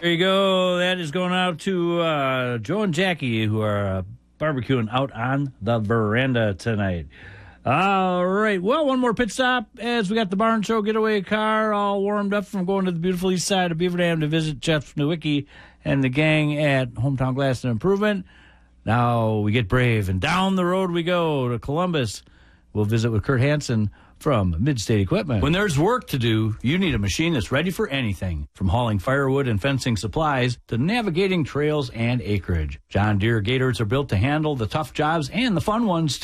There you go. That is going out to Joe and Jackie, who are barbecuing out on the veranda tonight. All right. Well, one more pit stop as we got the Barn Show getaway car all warmed up from going to the beautiful east side of Beaver Dam to visit Jeff Nowicki and the gang at Hometown Glass and Improvement. Now we get brave, and down the road we go to Columbus. We'll visit with Kurt Hansen from Midstate Equipment. When there's work to do, you need a machine that's ready for anything, from hauling firewood and fencing supplies to navigating trails and acreage. John Deere Gators are built to handle the tough jobs and the fun ones, too.